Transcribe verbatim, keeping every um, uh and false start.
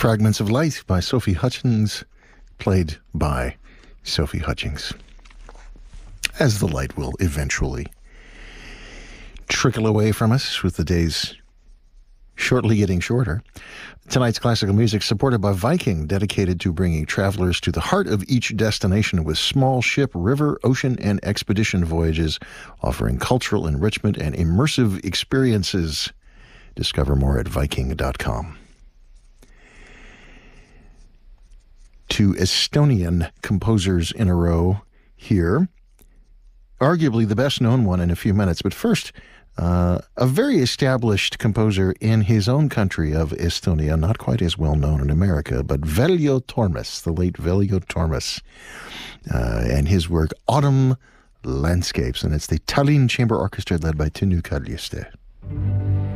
Fragments of Light by Sophie Hutchings, played by Sophie Hutchings. As the light will eventually trickle away from us with the days shortly getting shorter. Tonight's classical music supported by Viking, dedicated to bringing travelers to the heart of each destination with small ship, river, ocean, and expedition voyages, offering cultural enrichment and immersive experiences. Discover more at Viking dot com. Two Estonian composers in a row here. Arguably the best known one in a few minutes. But first, uh, a very established composer in his own country of Estonia, not quite as well known in America, but Veljo Tormes, the late Veljo Tormes, uh, and his work Autumn Landscapes. And it's the Tallinn Chamber Orchestra led by Tõnu Kaljuste.